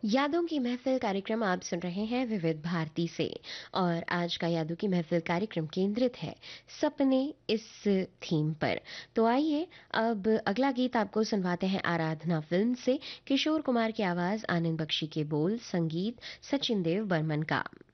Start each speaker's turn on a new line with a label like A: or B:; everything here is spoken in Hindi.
A: यादों की महफ़िल कार्यक्रम आप सुन रहे हैं विविध भारती से। और आज का यादों की महफ़िल कार्यक्रम केंद्रित है सपने इस थीम पर। तो आइए अब अगला गीत आपको सुनवाते हैं आराधना फ़िल्म से। किशोर कुमार की आवाज़, आनंद बख्शी के बोल, संगीत सचिन देव बर्मन का।